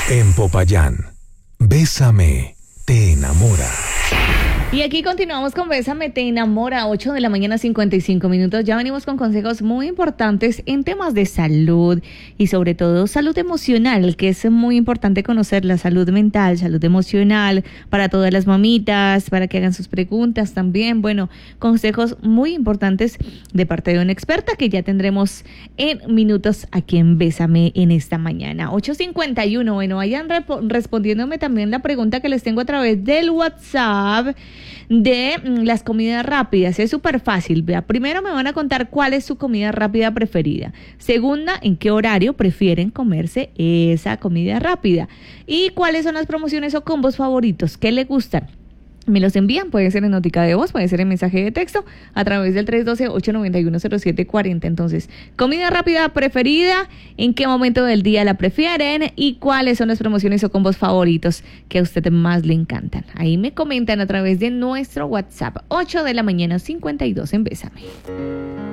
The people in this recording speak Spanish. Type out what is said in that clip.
En Popayán, Bésame, te enamora. Y aquí continuamos con Bésame, te enamora, 8 de la mañana, 55 minutos. Ya venimos con consejos muy importantes en temas de salud y sobre todo salud emocional, que es muy importante conocer la salud mental, salud emocional, para todas las mamitas, para que hagan sus preguntas también. Bueno, consejos muy importantes de parte de una experta que ya tendremos en minutos aquí en Bésame en esta mañana. 8:51, bueno, vayan respondiéndome también la pregunta que les tengo a través del WhatsApp de las comidas rápidas. Es súper fácil. Vea, primero me van a contar cuál es su comida rápida preferida. Segunda, en qué horario prefieren comerse esa comida rápida. Y cuáles son las promociones o combos favoritos que les gustan. Me los envían, puede ser en notica de voz, puede ser en mensaje de texto, a través del 312-891-0740. Entonces, comida rápida preferida, en qué momento del día la prefieren y cuáles son las promociones o combos favoritos que a usted más le encantan. Ahí me comentan a través de nuestro WhatsApp, 8 de la mañana, 52 en Bésame.